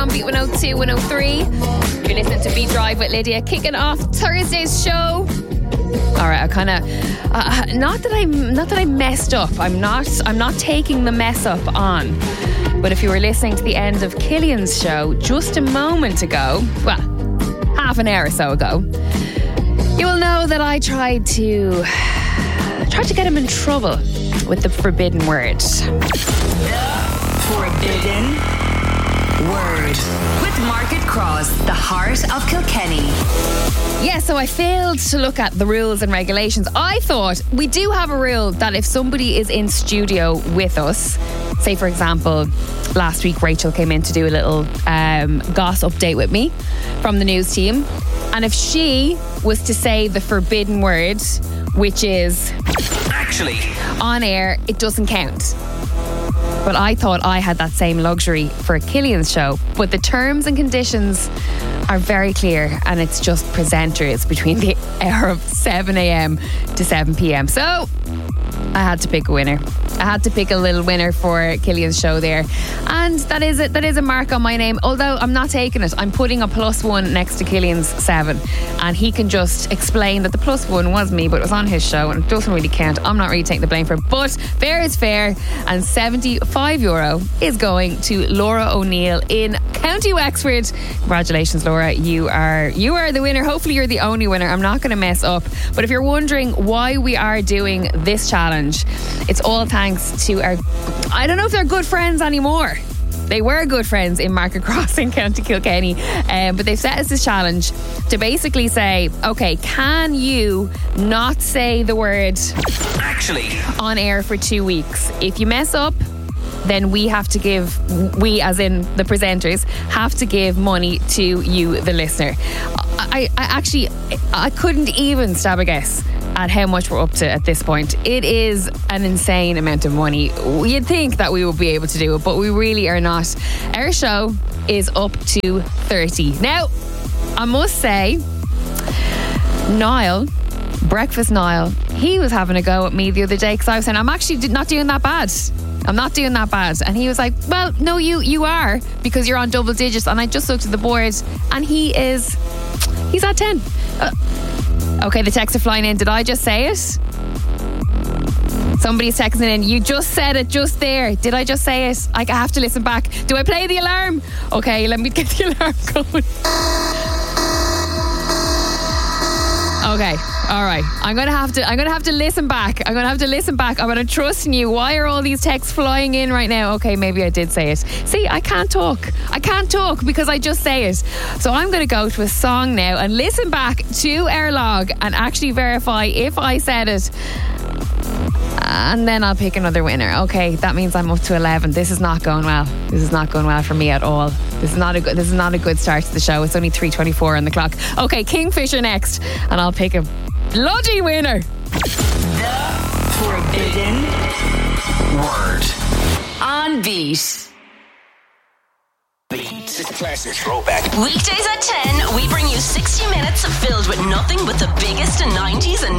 on Beat 102, 103. You're listening to Beat Drive with Lydia, kicking off Thursday's show. All right, I kind of not that I messed up. I'm not taking the mess up on. But if you were listening to the end of Killian's show just a moment ago, well, half an hour or so ago, you will know that I tried to get him in trouble with the forbidden word. Forbidden word. With Margaret Cross, the heart of Kilkenny. Yeah, so I failed to look at the rules and regulations. I thought we do have a rule that if somebody is in studio with us, say for example, last week Rachel came in to do a little goss update with me from the news team, and if she was to say the forbidden word, which is actually on air, it doesn't count. But I thought I had that same luxury for Killian's show. But the terms and conditions are very clear, and it's just presenters between the hour of 7 a.m. to 7 p.m. So I had to pick a winner. I had to pick a little winner for Killian's show there. And that is a mark on my name. Although I'm not taking it. I'm putting a +1 next to Killian's 7. And he can just explain that the +1 was me, but it was on his show and it doesn't really count. I'm not really taking the blame for it. But fair is fair. And €75 is going to Laura O'Neill in County Wexford. Congratulations, Laura. You are the winner. Hopefully you're the only winner. I'm not going to mess up. But if you're wondering why we are doing this challenge, it's all thanks to our, I don't know if they're good friends anymore. They were good friends in Market Cross in County Kilkenny, but they've set us this challenge to basically say, okay, can you not say the word actually on air for 2 weeks? If you mess up, then we have to give, we as in the presenters, have to give money to you, the listener. I couldn't even stab a guess at how much we're up to at this point. It is an insane amount of money. You'd think that we would be able to do it, but we really are not. Our show is up to 30. Now, I must say, Niall, Breakfast Niall, he was having a go at me the other day because I was saying, I'm actually not doing that bad. I'm not doing that bad. And he was like, well, no, you are, because you're on double digits. And I just looked at the board and he's at 10. Okay, the texts are flying in. Did I just say it? Somebody's texting in. You just said it just there. Did I just say it? I have to listen back. Do I play the alarm? Okay, let me get the alarm going. Okay, all right. I'm gonna have to listen back. I'm gonna trust in you. Why are all these texts flying in right now? Okay, maybe I did say it. See, I can't talk because I just say it. So I'm gonna go to a song now and listen back to our log and actually verify if I said it. And then I'll pick another winner. Okay, that means I'm up to 11. This is not going well. This is not going well for me at all. This is not a good start to the show. It's only 3:24 on the clock. Okay, Kingfisher next, and I'll pick a bloody winner. The forbidden word on Beat. It's a classic throwback. Weekdays at 10, we bring you 60 minutes filled with nothing but the biggest in 90s and